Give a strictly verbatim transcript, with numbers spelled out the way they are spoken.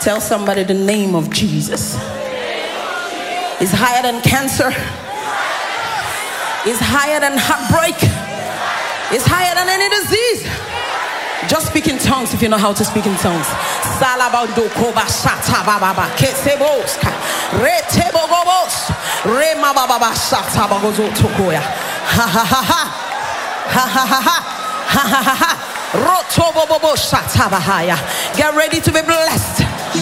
Tell somebody the name of Jesus is higher than cancer, is higher than heartbreak, is higher than any disease. Just speak in tongues if you know how to speak in tongues. Salabando koba shata baba kesebos retebogobos rema baba shata bagozo tokoya. Ha ha ha ha ha ha ha ha ha ha ha. Rotobobobo shata bahaya. Get ready to be blessed.